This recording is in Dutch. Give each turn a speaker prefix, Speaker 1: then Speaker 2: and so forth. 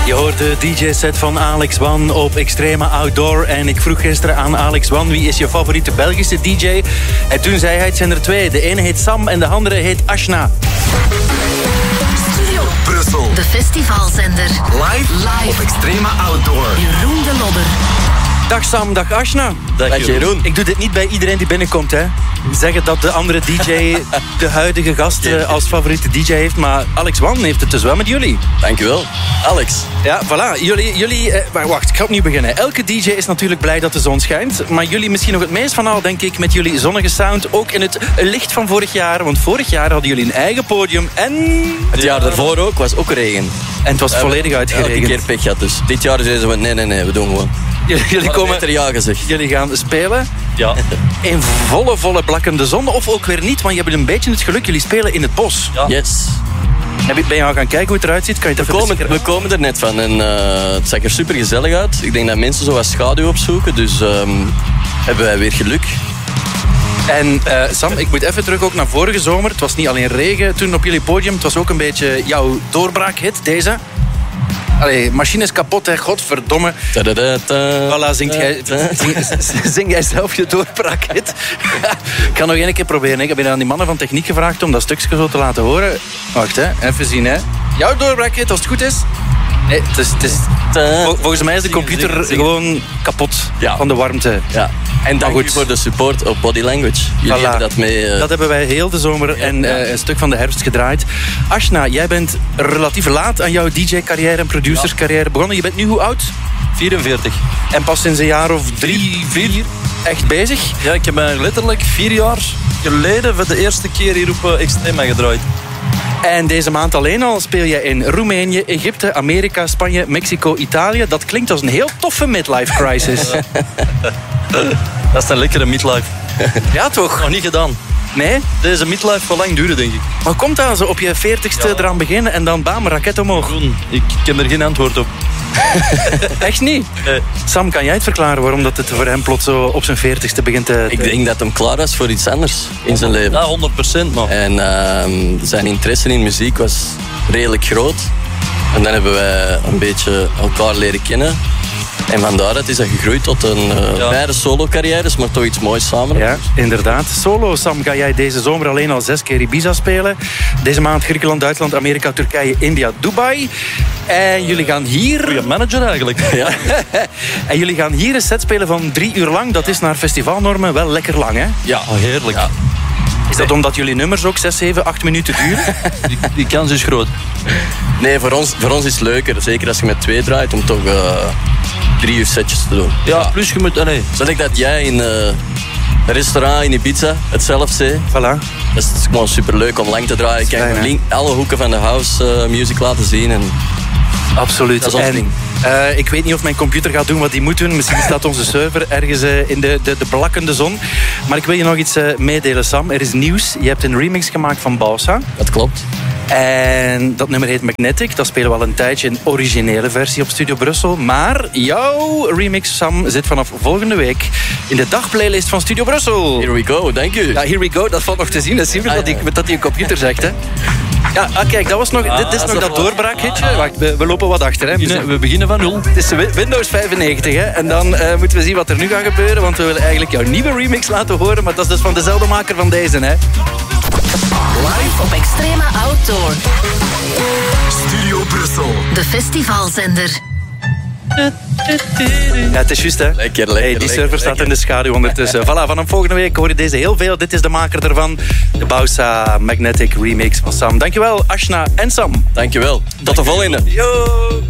Speaker 1: Je hoort de DJ-set van Alex One op Extreme Outdoor. En ik vroeg gisteren aan Alex One, wie is je favoriete Belgische DJ? En toen zei hij, het zijn er twee. De ene heet Sam en de andere heet Ashna.
Speaker 2: Studio Brussel. De festivalzender. Live op Extreme Outdoor. Jeroen de Lodder.
Speaker 1: Dag Sam, dag Ashna.
Speaker 3: Dag Jeroen.
Speaker 1: Ik doe dit niet bij iedereen die binnenkomt, hè. Zeggen dat de andere DJ de huidige gast als favoriete DJ heeft. Maar Alex One heeft het dus wel met jullie.
Speaker 3: Dankjewel, Alex.
Speaker 1: Ja, voilà. Jullie maar wacht, ik ga opnieuw beginnen. Elke DJ is natuurlijk blij dat de zon schijnt. Maar jullie misschien nog het meest van al, denk ik, met jullie zonnige sound. Ook in het licht van vorig jaar. Want vorig jaar hadden jullie een eigen podium. En
Speaker 3: het jaar daarvoor ook, was ook regen.
Speaker 1: En het was volledig uitgeregend.
Speaker 3: Elke keer pech gehad, dus dit jaar zeiden ze, nee, we doen gewoon.
Speaker 1: Jullie komen,
Speaker 3: ja gezegd.
Speaker 1: Jullie gaan spelen.
Speaker 3: Ja.
Speaker 1: In volle blakkende zon. Of ook weer niet, want je hebt een beetje het geluk. Jullie spelen in het bos.
Speaker 3: Ja. Yes.
Speaker 1: Ben je al gaan kijken hoe het eruit ziet? Kan je het
Speaker 3: we komen er net van en het zag er super gezellig uit. Ik denk dat mensen zo wat schaduw opzoeken, dus hebben wij weer geluk.
Speaker 1: En Sam, ik moet even terug ook naar vorige zomer. Het was niet alleen regen toen op jullie podium. Het was ook een beetje jouw doorbraakhit, deze. Allee, machine is kapot, hè. Godverdomme. Voilà, zing jij zelf je doorbraakhit? Ik ga nog één keer proberen. Ik heb aan die mannen van techniek gevraagd om dat stukje zo te laten horen. Wacht, hè. Even zien, hè. Jouw doorbraakhit, als het goed is. Nee, het is volgens mij is de computer gewoon kapot van de warmte.
Speaker 3: Ja. En dank u voor de support op Body Language. Jullie hebben dat mee...
Speaker 1: Dat hebben wij heel de zomer en een stuk van de herfst gedraaid. Ashna, jij bent relatief laat aan jouw DJ-carrière en producerscarrière begonnen. Je bent nu hoe oud?
Speaker 4: 44.
Speaker 1: En pas sinds een jaar of 3, 4 echt bezig?
Speaker 4: Ja, ik heb mij letterlijk 4 jaar geleden voor de eerste keer hier op Extrema gedraaid.
Speaker 1: En deze maand alleen al speel je in Roemenië, Egypte, Amerika, Spanje, Mexico, Italië. Dat klinkt als een heel toffe midlife crisis.
Speaker 4: Dat is een lekkere midlife.
Speaker 1: Ja, toch?
Speaker 4: Nog niet gedaan.
Speaker 1: Nee?
Speaker 4: Deze midlife zal lang duren, denk ik.
Speaker 1: Maar komt dat zo op je 40ste eraan beginnen en dan bam, raket omhoog?
Speaker 4: Ik heb er geen antwoord op.
Speaker 1: Echt niet? Sam, kan jij het verklaren waarom dat het voor hem plots zo op zijn 40ste begint te...
Speaker 3: Ik denk dat hem klaar was voor iets anders in zijn leven.
Speaker 4: Ja, 100% man.
Speaker 3: En zijn interesse in muziek was redelijk groot. En dan hebben wij een beetje elkaar leren kennen. En vandaaruit is dat gegroeid tot een beide solo-carrières, maar toch iets moois samen.
Speaker 1: Ja, inderdaad. Solo, Sam, ga jij deze zomer alleen al 6 keer Ibiza spelen. Deze maand Griekenland, Duitsland, Amerika, Turkije, India, Dubai. En jullie gaan hier...
Speaker 4: Goeie manager eigenlijk.
Speaker 3: Ja.
Speaker 1: En jullie gaan hier een set spelen van 3 uur lang. Dat is naar festivalnormen wel lekker lang, hè?
Speaker 3: Ja,
Speaker 4: heerlijk. Ja.
Speaker 1: Is dat omdat jullie nummers ook 6, 7, 8 minuten duren?
Speaker 4: Die kans is groot.
Speaker 3: Nee, voor ons is het leuker. Zeker als je met 2 draait, om toch 3 uur setjes te doen.
Speaker 4: Ja, plus je moet...
Speaker 3: Zal ik dat jij in een restaurant in Ibiza hetzelfde zei?
Speaker 1: Voilà.
Speaker 3: Dat is gewoon superleuk om lang te draaien. Ik kan alle hoeken van de house music laten zien. En
Speaker 1: absoluut.
Speaker 3: Dat is ons ding.
Speaker 1: Ik weet niet of mijn computer gaat doen wat hij moet doen. Misschien staat onze server ergens in de blakkende zon. Maar ik wil je nog iets meedelen, Sam. Er is nieuws. Je hebt een remix gemaakt van Bausa.
Speaker 3: Dat klopt.
Speaker 1: En dat nummer heet Magnetic. Dat spelen we al een tijdje een originele versie op Studio Brussel. Maar jouw remix, Sam, zit vanaf volgende week in de dagplaylist van Studio Brussel.
Speaker 3: Here we go, dank u.
Speaker 1: Ja, here we go. Dat valt nog te zien. Dat is simpel dat hij een computer zegt, hè. Ja, kijk, dat was nog, dit is nog dat doorbraakhitje. Wacht, we lopen wat achter, hè.
Speaker 4: We beginnen van 0.
Speaker 1: Het is Windows 95, hè. En dan moeten we zien wat er nu gaat gebeuren. Want we willen eigenlijk jouw nieuwe remix laten horen. Maar dat is dus van dezelfde maker van deze, hè.
Speaker 2: Live op Extreme Outdoor. Studio Brussel. De festivalzender.
Speaker 1: Ja, het is juist, hè.
Speaker 3: Lekker.
Speaker 1: Die server staat in de schaduw ondertussen. Voilà, vanaf volgende week hoor je deze heel veel. Dit is de maker ervan. De Bausa Magnetic remix van Sam. Dankjewel, Ashna en Sam.
Speaker 3: Dankjewel. Tot de volgende.
Speaker 1: Yo.